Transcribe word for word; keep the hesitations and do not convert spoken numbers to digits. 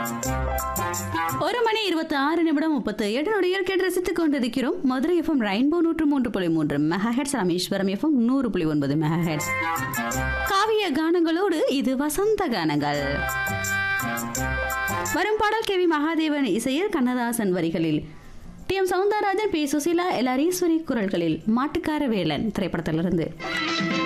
ஒரு மணி இருபத்தி ஆறு நிமிடம் முப்பத்து ஏழு நொடிகள் கேட்டு ரசித்துக் கொண்டிருக்கிறோம். மதுரை எஃப்எம் ரெயின்போ நூற்று மூன்று புள்ளி மூன்று மெகாஹெட்ஸ், ராமேஸ்வரம் எஃப்எம் நூறு புள்ளி ஒன்பது மெகாஹெட்ஸ். காவிய கானங்களோடு இது வசந்த கானங்கள். வரும் பாடல் கே வி மகாதேவன் இசையில், கண்ணதாசன் வரிகளில், D M Soundararajan, B Susheela, L R Eswari குரல்களில் மாட்டுக்கார வேலன் திரைப்படத்திலிருந்து.